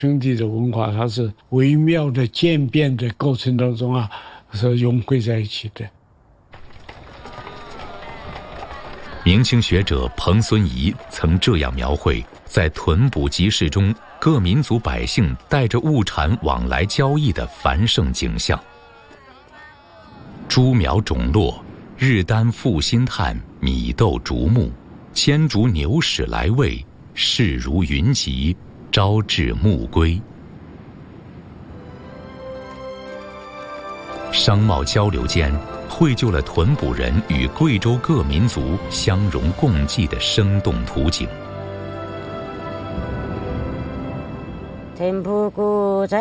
兄弟的文化，它是微妙的渐变的过程当中啊，是融汇在一起的。 明清学者彭孙仪曾这样描绘在屯捕集市中各民族百姓带着物产往来交易的繁盛景象：株苗种落，日丹复新炭，米豆竹木，牵逐牛屎来喂，事如云集，朝至暮归。商贸交流间，绘就了屯捕人与贵州各民族相融共济的生动图景。